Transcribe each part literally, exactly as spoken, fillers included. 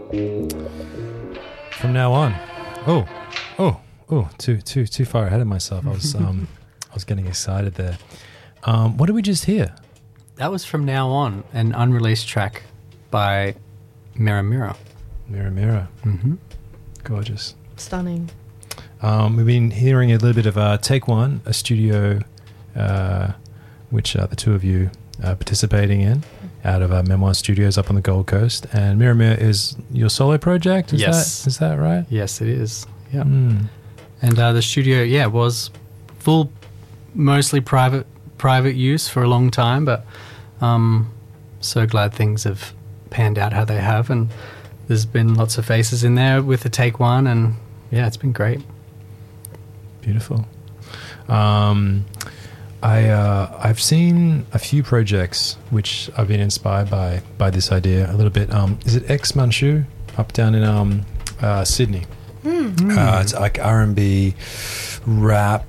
From now on. Oh, oh, oh, too, too, too far ahead of myself. I was, um, I was getting excited there. Um, what did we just hear? That was From Now On, an unreleased track by Mirror Mirror. Mirror Mirror. Mm-hmm. Gorgeous. Stunning. Um, we've been hearing a little bit of uh, Take One, a studio uh, which uh, the two of you are participating in out of uh, Memoir Studios up on the Gold Coast. And Mirror Mirror is your solo project? Is Yes. That, is that right? Yes, it is. Yeah. Mm. And uh, the studio, yeah, was full, mostly private private use for a long time, but um, so glad things have panned out how they have. And there's been lots of faces in there with the Take One, and yeah, it's been great. Beautiful. Um, I uh, I've seen a few projects which I've been inspired by by this idea a little bit. Um, is it Ex Manchu up down in um, uh, Sydney? Mm. Uh, it's like R and B, rap,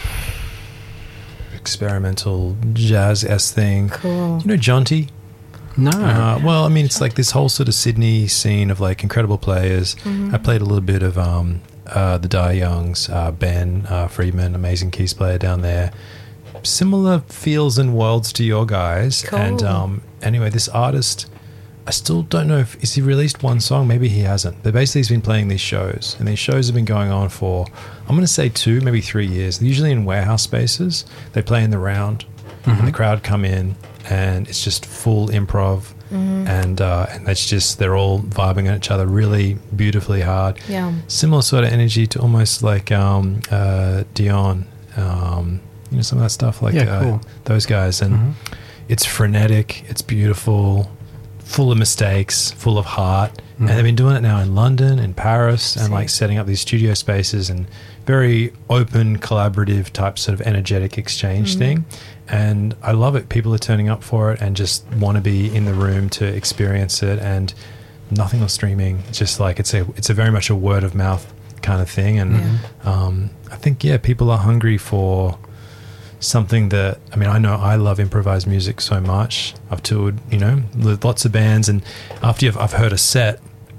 experimental jazz-esque thing. Cool. You know Jonty? No. Uh, well, I mean, it's like this whole sort of Sydney scene of like incredible players. Mm-hmm. I played a little bit of um, uh, the Die Youngs, uh, Ben uh, Friedman, amazing keys player down there. Similar feels and worlds to your guys. Cool. And um, anyway, this artist, I still don't know if is he released one song. Maybe he hasn't. But basically, he's been playing these shows, and these shows have been going on for I'm going to say two, maybe three years. They're usually in warehouse spaces. They play in the round, Mm-hmm. and the crowd come in, and it's just full improv, Mm-hmm. and uh, and it's just they're all vibing on each other really beautifully hard. Yeah. Similar sort of energy to almost like um, uh, Dion, um, you know, some of that stuff like Yeah, uh, cool. those guys, and Mhm. it's frenetic, it's beautiful, full of mistakes, full of heart, Mhm. and they've been doing it now in London, in Paris, and Sick. like setting up these studio spaces and very open, collaborative type sort of energetic exchange Mhm. thing. And I love it. People are turning up for it and just want to be in the room to experience it, and nothing on streaming. It's just like it's a it's a very much a word of mouth kind of thing. And Yeah. um, I think yeah, people are hungry for something that I mean I know I love improvised music so much. I've toured, you know, with lots of bands, and after you've, I've heard a set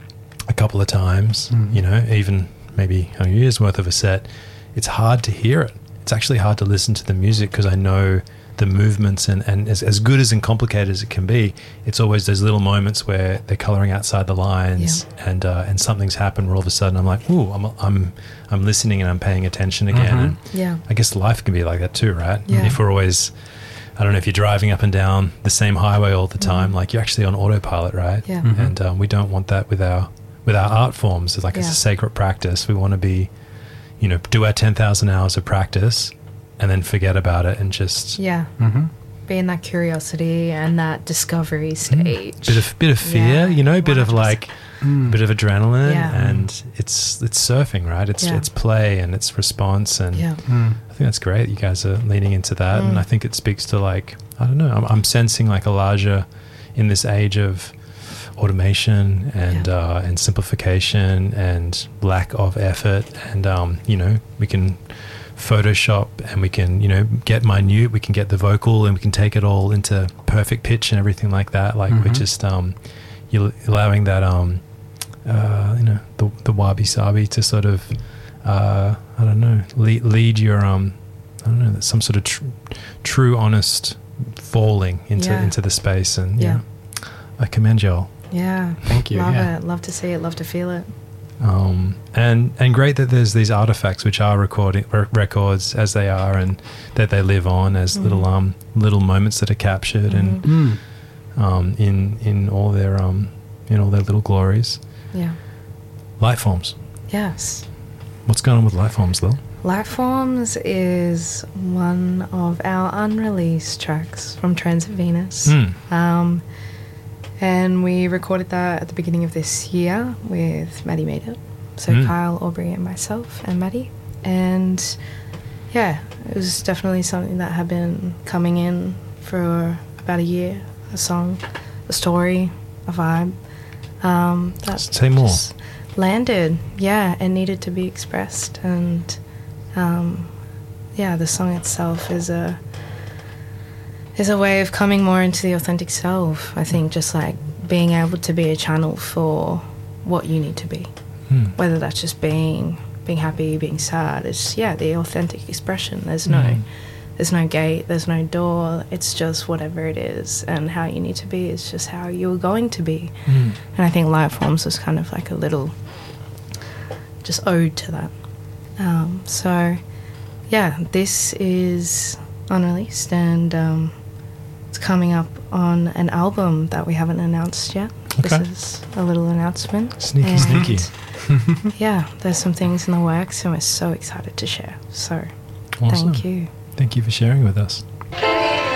a couple of times, Mm. you know, even maybe a year's worth of a set, it's hard to hear it. It's actually hard to listen to the music because I know the movements, and, and as, as good as and complicated as it can be, it's always those little moments where they're coloring outside the lines, and uh, and something's happened where all of a sudden I'm like, ooh, I'm I'm I'm listening and I'm paying attention again. Mhm. And Yeah. I guess life can be like that too, right? Yeah. If we're always, I don't know, if you're driving up and down the same highway all the time, Mm. like you're actually on autopilot, right? Yeah. Mhm. And um, we don't want that with our with our art forms. It's like it's Yeah. a sacred practice. We want to be, you know, do our ten thousand hours of practice and then forget about it and just Yeah. Mm-hmm. Be in that curiosity and that discovery stage. bit of bit of fear, Yeah, you know, bit of one hundred like Mm. bit of adrenaline, Yeah. and it's it's surfing, right? It's Yeah. it's play and it's response, and Yeah. Mm. I think that's great. You guys are leaning into that, Mm. and I think it speaks to like I don't know. I'm, I'm sensing like a larger in this age of automation and Yeah. uh, and simplification and lack of effort, and um, you know, we can Photoshop and we can, you know, get minute. We can get the vocal and we can take it all into perfect pitch and everything like that. Like we're Mhm. just um, you're allowing that um, uh, you know, the the wabi sabi to sort of uh, I don't know, lead, lead your um, I don't know, some sort of tr- true, honest falling into Yeah. into the space, and yeah, Yeah. I commend y'all. Yeah. Thank you. Love yeah. it. Love to see it. Love to feel it. Um, and and great that there's these artifacts which are recording r- records as they are, and that they live on as Mhm. little um little moments that are captured and Mm. um in in all their um in all their little glories. Yeah. Light forms. Yes. What's going on with Light Forms, Lil? Lightforms is one of our unreleased tracks from Transit Venus. Mm. Um, and we recorded that at the beginning of this year with Maddie Made It. So Mm. Kyle, Aubrey, and myself, and Maddie. And yeah, it was definitely something that had been coming in for about a year. A song, a story, a vibe. Um, that Say more. just landed, yeah, and needed to be expressed. And um, yeah, the song itself is a is a way of coming more into the authentic self. I think just like being able to be a channel for what you need to be. Hmm. Whether that's just being being happy, being sad. It's, yeah, the authentic expression. There's no Mm. there's no gate, there's no door. It's just whatever it is, and how you need to be is just how you're going to be. Mm. And I think Light Forms was kind of like a little just ode to that. Um, so, yeah, this is unreleased, and um, it's coming up on an album that we haven't announced yet. Okay. This is a little announcement. Sneaky, And, sneaky. yeah, there's some things in the works, and we're so excited to share. So, Awesome. thank you. Thank you for sharing with us.